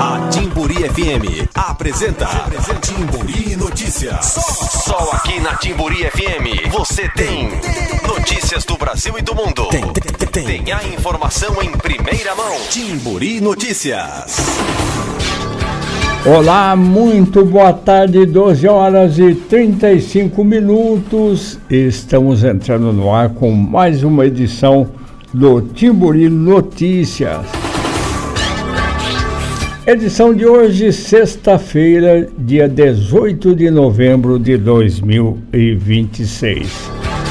A Timburi FM apresenta Timburi Notícias. Só aqui na Timburi FM você tem notícias do Brasil e do mundo. Tem a informação em primeira mão. Timburi Notícias. Olá, muito boa tarde, 12 horas e 35 minutos. Estamos entrando no ar com mais uma edição do Timburi Notícias. Edição de hoje, sexta-feira, dia 18 de novembro de 2026.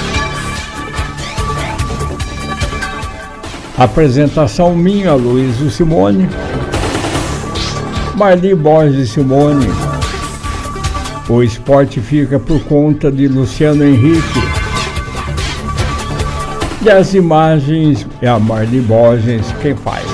Apresentação minha, Luísio Simone, Marli Borges Simone. O esporte fica por conta de Luciano Henrique. E as imagens é a Marli Borges quem faz.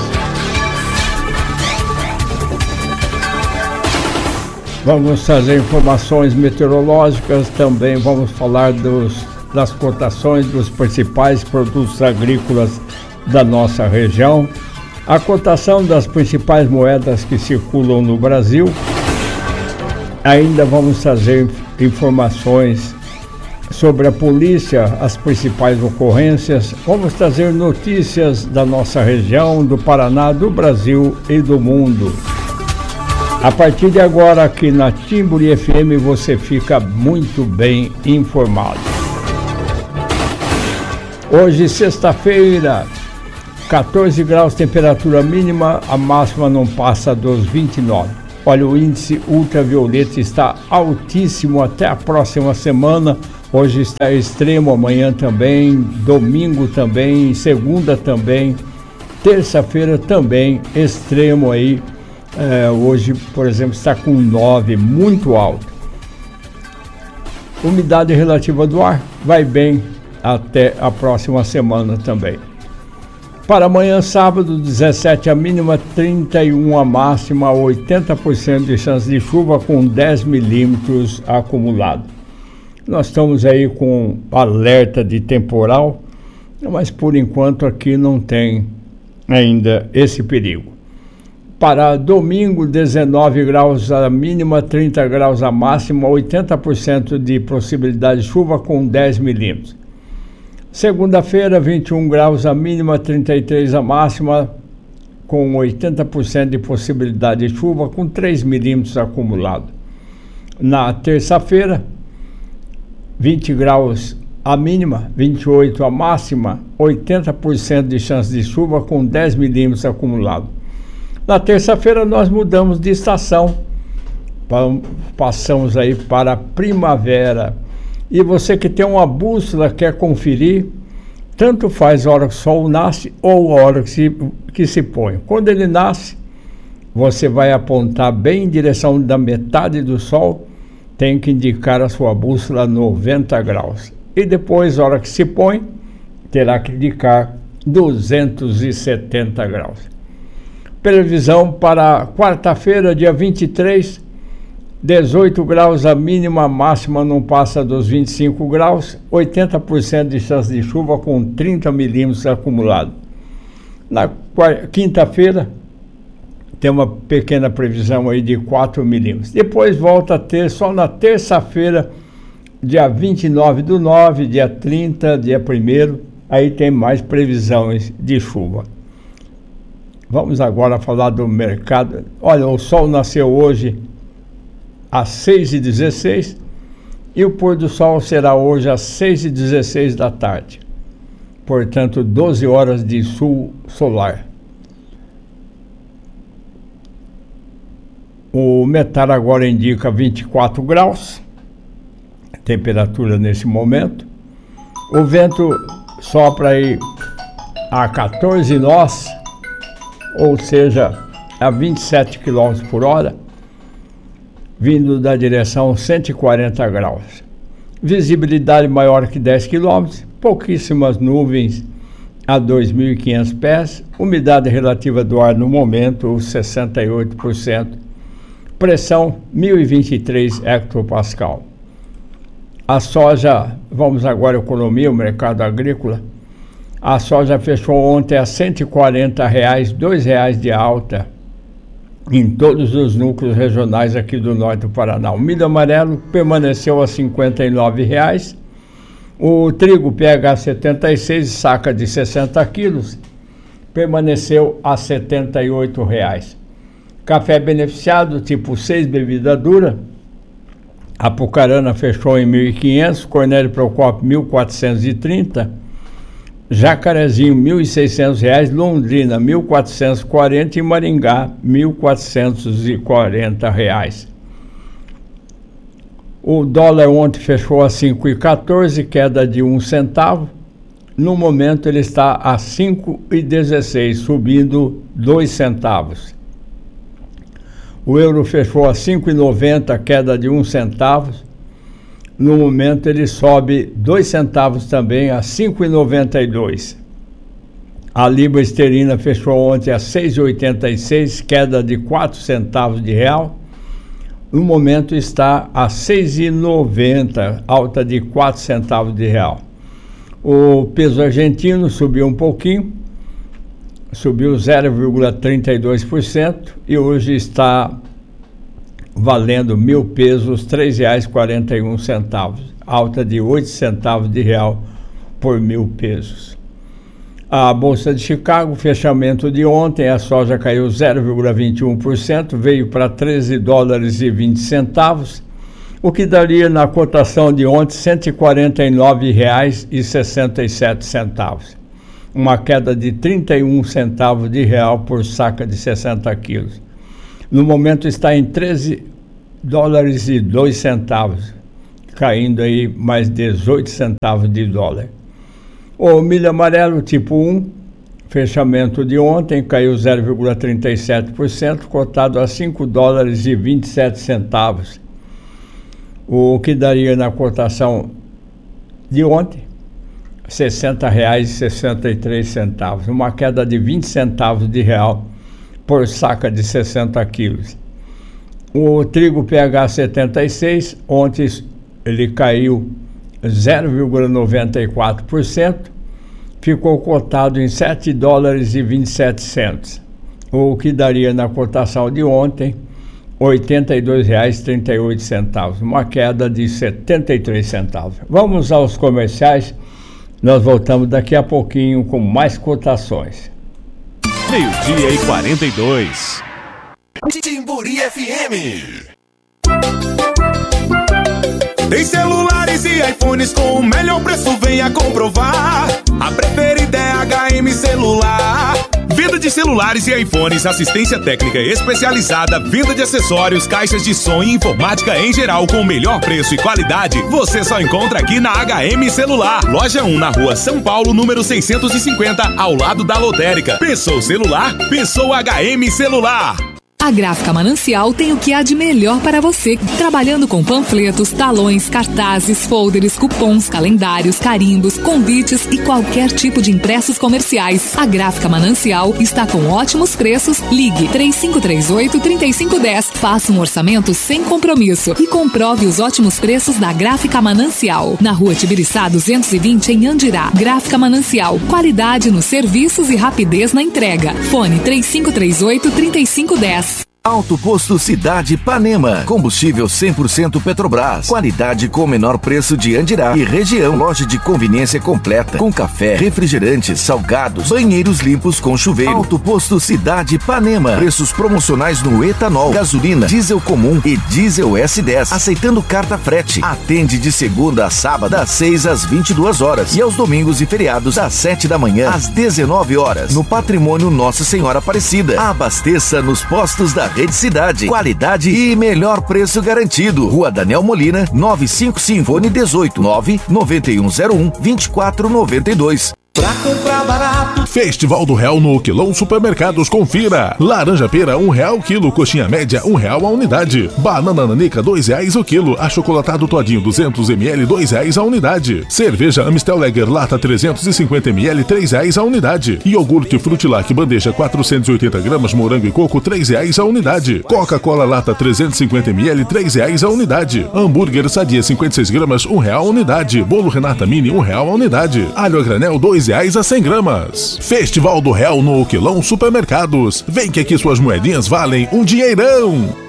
Vamos trazer informações meteorológicas, também vamos falar das cotações dos principais produtos agrícolas da nossa região, a cotação das principais moedas que circulam no Brasil. Ainda vamos trazer informações sobre a polícia, as principais ocorrências. Vamos trazer notícias da nossa região, do Paraná, do Brasil e do mundo. A partir de agora, aqui na Timburi FM, você fica muito bem informado. Hoje, sexta-feira, 14 graus, temperatura mínima, a máxima não passa dos 29. Olha, o índice ultravioleta está altíssimo até a próxima semana. Hoje está extremo, amanhã também, domingo também, segunda também, terça-feira também, extremo aí. Hoje, por exemplo, está com 9, muito alto. Umidade relativa do ar vai bem até a próxima semana também. Para amanhã, sábado, 17 a mínima, 31 a máxima, 80% de chance de chuva com 10 milímetros acumulado. Nós estamos aí com alerta de temporal, mas por enquanto aqui não tem ainda esse perigo. Para domingo, 19 graus a mínima, 30 graus a máxima, 80% de possibilidade de chuva com 10 milímetros. Segunda-feira, 21 graus a mínima, 33 a máxima, com 80% de possibilidade de chuva com 3 milímetros acumulado. Na terça-feira, 20 graus a mínima, 28 a máxima, 80% de chance de chuva com 10 milímetros acumulado. Na terça-feira nós mudamos de estação, passamos aí para a primavera. E você que tem uma bússola, quer conferir, tanto faz a hora que o sol nasce ou a hora que se põe. Quando ele nasce, você vai apontar bem em direção da metade do sol, tem que indicar a sua bússola 90 graus. E depois, a hora que se põe, terá que indicar 270 graus. Previsão para quarta-feira, dia 23, 18 graus a mínima, a máxima não passa dos 25 graus, 80% de chance de chuva com 30 milímetros acumulado. Na quinta-feira, tem uma pequena previsão aí de 4 milímetros. Depois volta a ter só na terça-feira, dia 29/9, dia 30, dia 1º, aí tem mais previsões de chuva. Vamos agora falar do mercado. Olha, o sol nasceu hoje às 6h16 e o pôr do sol será hoje às 6h16 da tarde. Portanto, 12 horas de sul solar. O METAR agora indica 24 graus, temperatura nesse momento. O vento sopra aí a 14 nós, ou seja, a 27 km por hora, vindo da direção 140 graus. Visibilidade maior que 10 km, pouquíssimas nuvens a 2.500 pés, umidade relativa do ar no momento 68%, pressão 1.023 hectopascal. A soja, vamos agora à economia, o mercado agrícola. A soja fechou ontem a R$ 140, R$ 2 de alta. em todos os núcleos regionais aqui do norte do Paraná. O milho amarelo permaneceu a R$ 59,00. O trigo PH 76, saca de 60 quilos, permaneceu a R$ 78,00. Café beneficiado, tipo 6, bebida dura, Apucarana fechou em 1.500, Cornélio Procópio 1.430, Jacarezinho R$ 1.600, Londrina 1.440 e Maringá R$ 1.440. O dólar ontem fechou a 5,14, queda de 1 centavo. No momento ele está a 5,16, subindo 2 centavos. O euro fechou a 5,90, queda de 1 centavo. No momento ele sobe 2 centavos também a 5,92. A libra esterlina fechou ontem a 6,86, queda de 4 centavos de real. No momento está a 6,90, alta de 4 centavos de real. O peso argentino subiu um pouquinho, subiu 0,32% e hoje está valendo 1.000 pesos, R$ 3,41, alta de 8 centavos de real por 1.000 pesos. A Bolsa de Chicago, fechamento de ontem, a soja caiu 0,21%, veio para $13,20, o que daria na cotação de ontem R$ 149,67, uma queda de 31 centavos de real por saca de 60 quilos. No momento está em $13,02, caindo aí mais 18 centavos de dólar. O milho amarelo tipo 1, fechamento de ontem, caiu 0,37%, cotado a $5,27, o que daria na cotação de ontem R$ 60,63, uma queda de 20 centavos de real por saca de 60 quilos. O trigo PH 76, ontem ele caiu 0,94%, ficou cotado em $7,27, o que daria na cotação de ontem R$ 82,38, uma queda de 73 centavos. Vamos aos comerciais, nós voltamos daqui a pouquinho com mais cotações. 12:42. Timburi FM. Tem celulares e iPhones com o melhor preço, venha comprovar. A preferida é HM Celular. Venda de celulares e iPhones, assistência técnica especializada, venda de acessórios, caixas de som e informática em geral com o melhor preço e qualidade. Você só encontra aqui na HM Celular. Loja 1 na Rua São Paulo, número 650, ao lado da lotérica. Pensou celular? Pensou HM Celular. A Gráfica Manancial tem o que há de melhor para você, trabalhando com panfletos, talões, cartazes, folders, cupons, calendários, carimbos, convites e qualquer tipo de impressos comerciais. A Gráfica Manancial está com ótimos preços. Ligue 3538-3510. Faça um orçamento sem compromisso e comprove os ótimos preços da Gráfica Manancial. Na Rua Tibiriçá 220, em Andirá. Gráfica Manancial, qualidade nos serviços e rapidez na entrega. Fone 3538-3510. Alto Posto Cidade Ipanema. Combustível 100% Petrobras. Qualidade com o menor preço de Andirá e região. Loja de conveniência completa com café, refrigerantes, salgados, banheiros limpos com chuveiro. Alto Posto Cidade Ipanema. Preços promocionais no etanol, gasolina, diesel comum e diesel S10. Aceitando carta frete. Atende de segunda a sábado das 6 às 22 horas e aos domingos e feriados das 7 da manhã às 19 horas. No Patrimônio Nossa Senhora Aparecida. Abasteça nos postos da Rede Cidade. Qualidade e melhor preço garantido. Rua Daniel Molina, 955, fone 18 99101 2492. Pra comprar barato. Festival do Real no Quilão Supermercados, confira. Laranja pera R$1 o quilo, coxinha média R$1 a unidade. Banana nanica R$2 o quilo, achocolatado todinho 200 ml R$2 a unidade. Cerveja Amstel Lager lata 350 ml R$3 a unidade. Iogurte Frutilac bandeja 480 gramas morango e coco R$3 a unidade. Coca-Cola lata 350 ml R$3 a unidade. Hambúrguer Sadia 56 gramas R$1 a unidade. Bolo Renata Mini R$1 a unidade. Alho a granel R$2 R$2 a 100 gramas. Festival do Real no Quilão Supermercados. Vem que aqui suas moedinhas valem um dinheirão.